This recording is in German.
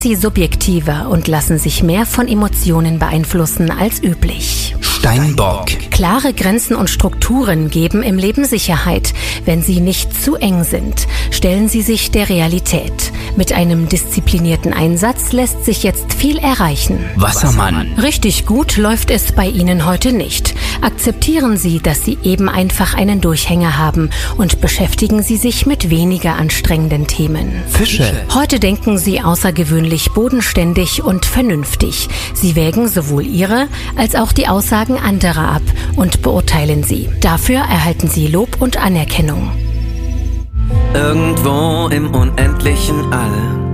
Sie subjektiver und lassen sich mehr von Emotionen beeinflussen als üblich. Steinbock. Klare Grenzen und Strukturen geben im Leben Sicherheit. Wenn sie nicht zu eng sind, stellen sie sich der Realität. Mit einem disziplinierten Einsatz lässt sich jetzt viel erreichen. Wassermann. Richtig gut läuft es bei Ihnen heute nicht. Akzeptieren Sie, dass Sie eben einfach einen Durchhänger haben und beschäftigen Sie sich mit weniger anstrengenden Themen. Fische. Heute denken Sie außergewöhnlich bodenständig und vernünftig. Sie wägen sowohl Ihre als auch die Aussagen anderer ab und beurteilen sie. Dafür erhalten Sie Lob und Anerkennung. Irgendwo im unendlichen All